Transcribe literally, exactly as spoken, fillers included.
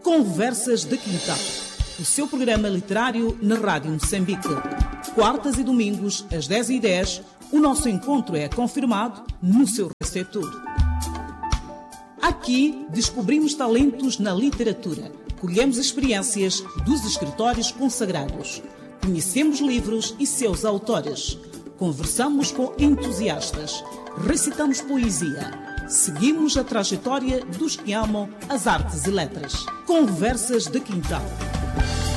Conversas de Quintal, o seu programa literário na Rádio Moçambique. Quartas e domingos, às dez e dez, o nosso encontro é confirmado no seu receptor. Aqui descobrimos talentos na literatura, colhemos experiências dos escritores consagrados, conhecemos livros e seus autores, conversamos com entusiastas, recitamos poesia. Seguimos a trajetória dos que amam as artes e letras. Conversas de Quintal.